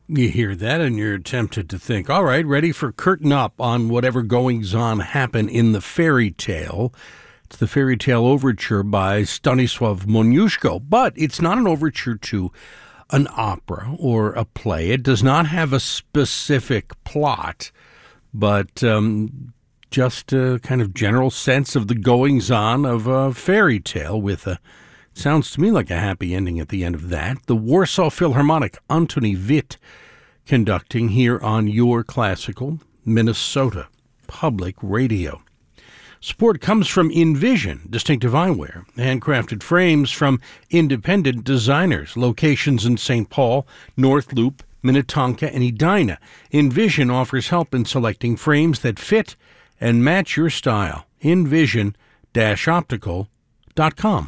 You hear that and you're tempted to think, all right, ready for curtain up on whatever goings on happen in the fairy tale. It's the fairy tale overture by Stanisław Moniuszko, but it's not an overture to an opera or a play. It does not have a specific plot, but just a kind of general sense of the goings on of a fairy tale with a, sounds to me like a happy ending at the end of that. The Warsaw Philharmonic, Antoni Witt, conducting here on your classical Minnesota Public Radio. Support comes from Envision, distinctive eyewear, handcrafted frames from independent designers, locations in St. Paul, North Loop, Minnetonka, and Edina. Envision offers help in selecting frames that fit and match your style. Envision-optical.com.